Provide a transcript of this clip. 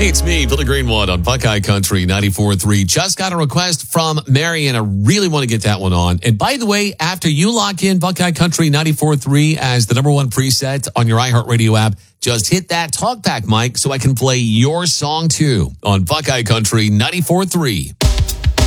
Hey, it's me, Billy Greenwood on Buckeye Country 94.3. Just got a request from Mary, and I really want to get that one on. And by the way, after you lock in Buckeye Country 94.3 as the number one preset on your iHeartRadio app, just hit that talkback mic so I can play your song too on Buckeye Country 94.3.